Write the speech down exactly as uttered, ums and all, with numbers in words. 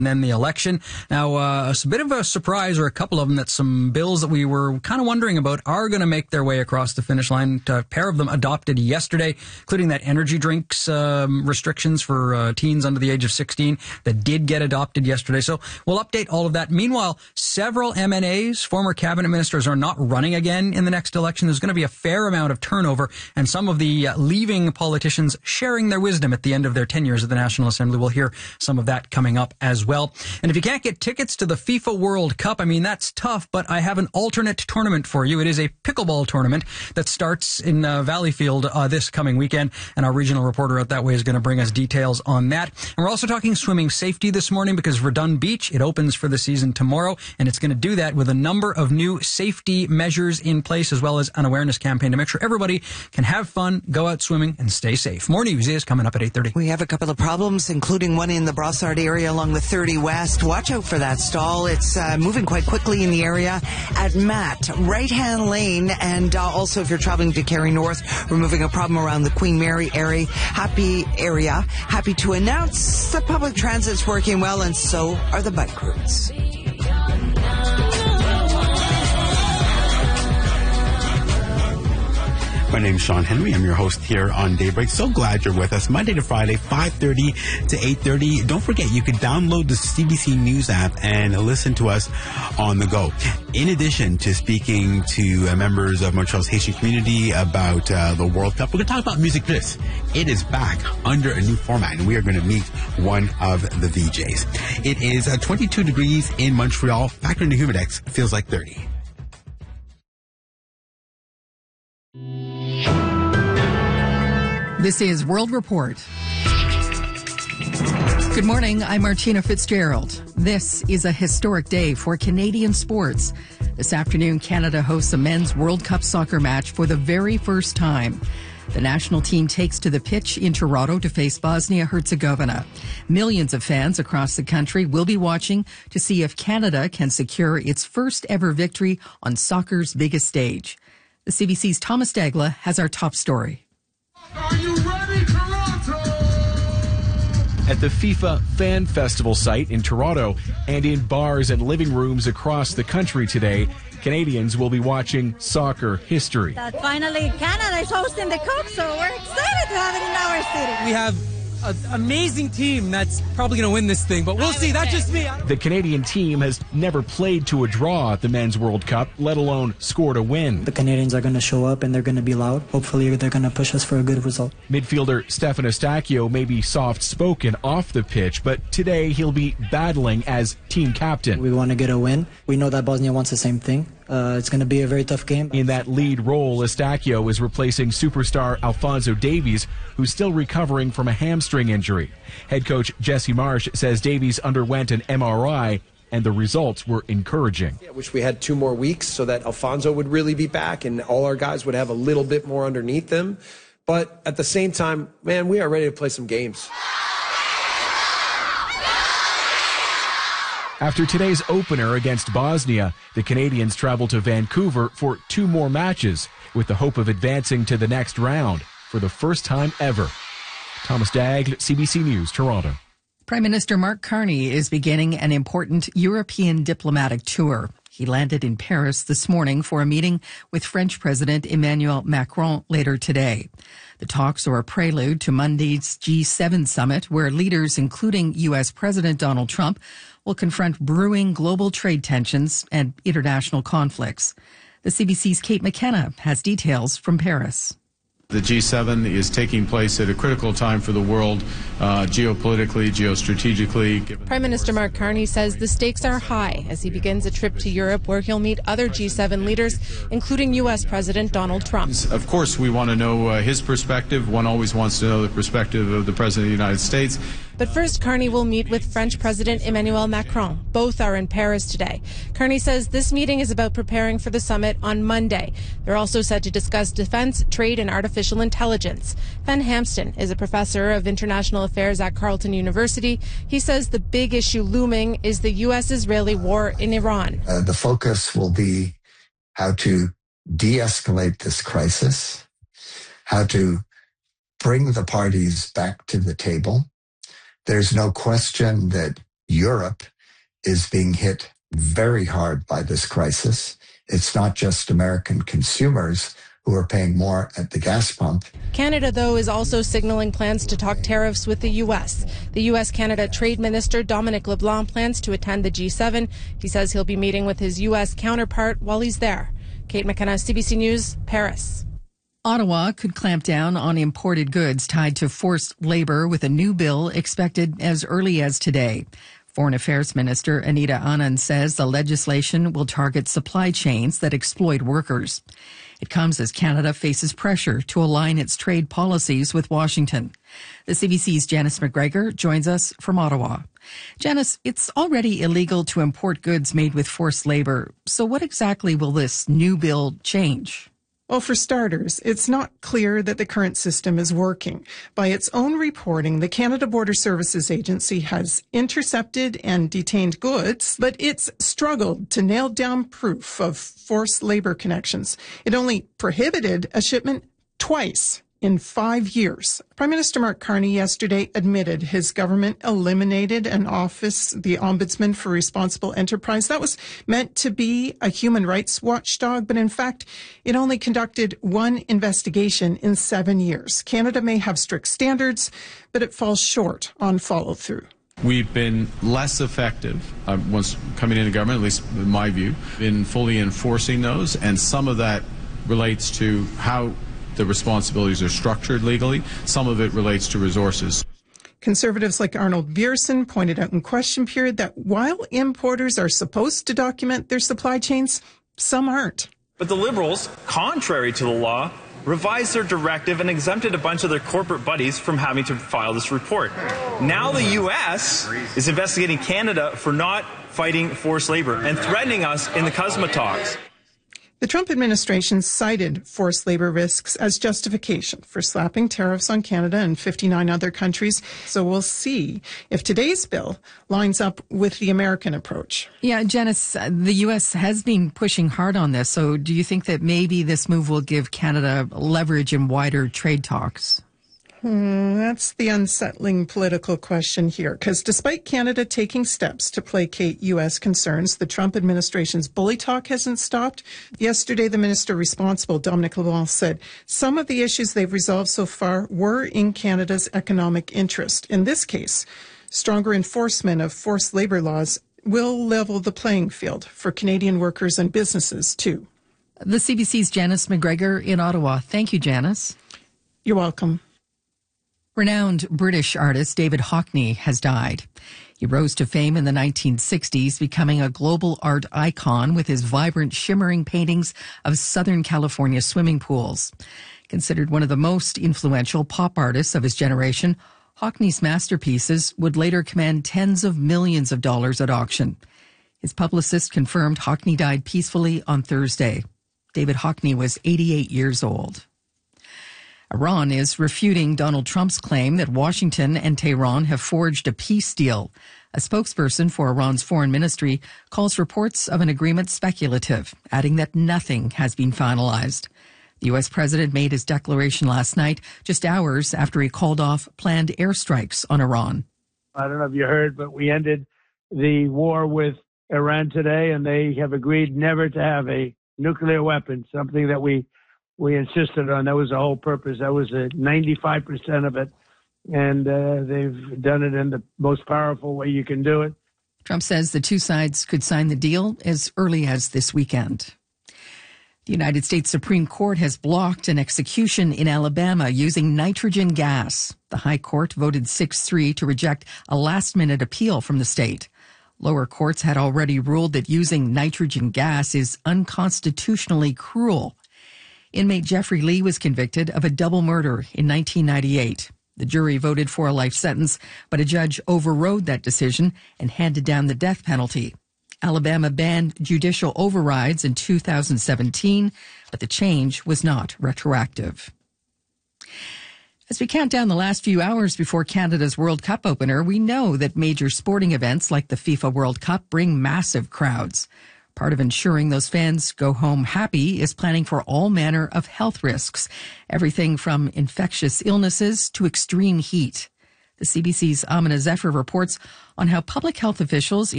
and then the election. Now, uh, it's a bit of a surprise, or a couple of them, that some bills that we were kind of wondering about are going to make their way across the finish line. A pair of them adopted yesterday, including that energy drinks um, restrictions for uh, teens under the age of sixteen that did get adopted yesterday. So we'll update all of that. Meanwhile, several M N As, former cabinet ministers, are not running again in the next election. There's going to be a fair amount of turnover, and some of the uh, leaving politicians sharing their wisdom at the end of their tenures at the National Assembly. We'll hear some of that coming up as well. Well, and if you can't get tickets to the FIFA World Cup, I mean, that's tough, but I have an alternate tournament for you. It is a pickleball tournament that starts in uh, Valleyfield uh, this coming weekend, and our regional reporter out that way is going to bring us details on that. And we're also talking swimming safety this morning, because Verdun Beach, it opens for the season tomorrow, and it's going to do that with a number of new safety measures in place, as well as an awareness campaign to make sure everybody can have fun, go out swimming, and stay safe. More news is coming up at eight thirty. We have a couple of problems, including one in the Brossard area along the thirty West. Watch out for that stall. It's uh, moving quite quickly in the area at Matt, right-hand lane. And uh, also, if you're traveling to Cary North, we're moving a problem around the Queen Mary area. Happy area. Happy to announce the public transit's working well, and so are the bike routes. My name's Sean Henry. I'm your host here on Daybreak. So glad you're with us. Monday to Friday, five thirty to eight thirty. Don't forget, you can download the C B C News app and listen to us on the go. In addition to speaking to uh, members of Montreal's Haitian community about uh, the World Cup, we're going to talk about Music Plus. It is back under a new format, and we are going to meet one of the V Js. It is uh, twenty-two degrees in Montreal. Factor in the humidex, feels like thirty. This is World Report. Good morning, I'm Martina Fitzgerald. This is a historic day for Canadian sports. This afternoon, Canada hosts a men's World Cup soccer match for the very first time. The national team takes to the pitch in Toronto to face Bosnia-Herzegovina. Millions of fans across the country will be watching to see if Canada can secure its first ever victory on soccer's biggest stage. The C B C's Thomas Dagla has our top story. Are you ready, Toronto? At the FIFA Fan Festival site in Toronto and in bars and living rooms across the country today, Canadians will be watching soccer history. That finally Canada is hosting the Cup, so we're excited to have it in our city. We have an amazing team that's probably going to win this thing, but we'll see. That's just me. The Canadian team has never played to a draw at the Men's World Cup, let alone scored a win. The Canadians are going to show up and they're going to be loud. Hopefully they're going to push us for a good result. Midfielder Stefan Eustáquio may be soft-spoken off the pitch, but today he'll be battling as team captain. We want to get a win. We know that Bosnia wants the same thing. Uh, it's going to be a very tough game. In that lead role, Eustáquio is replacing superstar Alphonso Davies, who's still recovering from a hamstring injury. Head coach Jesse Marsh says Davies underwent an M R I, and the results were encouraging. I wish we had two more weeks so that Alphonso would really be back and all our guys would have a little bit more underneath them. But at the same time, man, we are ready to play some games. After today's opener against Bosnia, the Canadians travel to Vancouver for two more matches with the hope of advancing to the next round for the first time ever. Thomas Dagg, C B C News, Toronto. Prime Minister Mark Carney is beginning an important European diplomatic tour. He landed in Paris this morning for a meeting with French President Emmanuel Macron later today. The talks are a prelude to Monday's G seven summit, where leaders, including U S President Donald Trump, will confront brewing global trade tensions and international conflicts. The C B C's Kate McKenna has details from Paris. The G seven is taking place at a critical time for the world, uh, geopolitically, geostrategically. Prime Minister Mark Carney says the stakes are high as he begins a trip to Europe where he'll meet other G seven leaders, including U S President Donald Trump. Of course, we want to know uh, his perspective. One always wants to know the perspective of the President of the United States. But first, Carney will meet with French President Emmanuel Macron. Both are in Paris today. Carney says this meeting is about preparing for the summit on Monday. They're also set to discuss defense, trade, and artificial intelligence. Ben Hampston is a professor of international affairs at Carleton University. He says the big issue looming is the U S-Israeli war in Iran. Uh, the focus will be how to de-escalate this crisis, how to bring the parties back to the table. There's no question that Europe is being hit very hard by this crisis. It's not just American consumers who are paying more at the gas pump. Canada, though, is also signaling plans to talk tariffs with the U S. The U S-Canada Trade Minister Dominic LeBlanc plans to attend the G seven. He says he'll be meeting with his U S counterpart while he's there. Kate McKenna, C B C News, Paris. Ottawa could clamp down on imported goods tied to forced labor with a new bill expected as early as today. Foreign Affairs Minister Anita Anand says the legislation will target supply chains that exploit workers. It comes as Canada faces pressure to align its trade policies with Washington. The C B C's Janice McGregor joins us from Ottawa. Janice, it's already illegal to import goods made with forced labor. So what exactly will this new bill change? Well, for starters, it's not clear that the current system is working. By its own reporting, the Canada Border Services Agency has intercepted and detained goods, but it's struggled to nail down proof of forced labor connections. It only prohibited a shipment twice in five years. Prime Minister Mark Carney yesterday admitted his government eliminated an office, the Ombudsman for Responsible Enterprise. That was meant to be a human rights watchdog, but in fact, it only conducted one investigation in seven years. Canada may have strict standards, but it falls short on follow-through. We've been less effective, uh, once coming into government, at least in my view, in fully enforcing those, and some of that relates to how the responsibilities are structured legally. Some of it relates to resources. Conservatives like Arnold Bierson pointed out in question period that while importers are supposed to document their supply chains, some aren't. But the Liberals, contrary to the law, revised their directive and exempted a bunch of their corporate buddies from having to file this report. Now the U S is investigating Canada for not fighting forced labor and threatening us in the CUSMA talks. The Trump administration cited forced labor risks as justification for slapping tariffs on Canada and fifty-nine other countries. So we'll see if today's bill lines up with the American approach. Yeah, Janice, the U S has been pushing hard on this. So do you think that maybe this move will give Canada leverage in wider trade talks? Hmm, that's the unsettling political question here, because despite Canada taking steps to placate U S concerns, the Trump administration's bully talk hasn't stopped. Yesterday, the minister responsible, Dominic LeBlanc, said some of the issues they've resolved so far were in Canada's economic interest. In this case, stronger enforcement of forced labor laws will level the playing field for Canadian workers and businesses, too. The C B C's Janice McGregor in Ottawa. Thank you, Janice. You're welcome. Renowned British artist David Hockney has died. He rose to fame in the nineteen sixties, becoming a global art icon with his vibrant, shimmering paintings of Southern California swimming pools. Considered one of the most influential pop artists of his generation, Hockney's masterpieces would later command tens of millions of dollars at auction. His publicist confirmed Hockney died peacefully on Thursday. David Hockney was eighty-eight years old. Iran is refuting Donald Trump's claim that Washington and Tehran have forged a peace deal. A spokesperson for Iran's foreign ministry calls reports of an agreement speculative, adding that nothing has been finalized. The U S president made his declaration last night, just hours after he called off planned airstrikes on Iran. I don't know if you heard, but we ended the war with Iran today, and they have agreed never to have a nuclear weapon, something that we we insisted on. That was the whole purpose. That was a ninety-five percent of it. And uh, they've done it in the most powerful way you can do it. Trump says the two sides could sign the deal as early as this weekend. The United States Supreme Court has blocked an execution in Alabama using nitrogen gas. The High Court voted six three to reject a last-minute appeal from the state. Lower courts had already ruled that using nitrogen gas is unconstitutionally cruel. Inmate Jeffrey Lee was convicted of a double murder in nineteen ninety-eight. The jury voted for a life sentence, but a judge overrode that decision and handed down the death penalty. Alabama banned judicial overrides in two thousand seventeen, but the change was not retroactive. As we count down the last few hours before Canada's World Cup opener, we know that major sporting events like the FIFA World Cup bring massive crowds. Part of ensuring those fans go home happy is planning for all manner of health risks, everything from infectious illnesses to extreme heat. The C B C's Amina Zephyr reports on how public health officials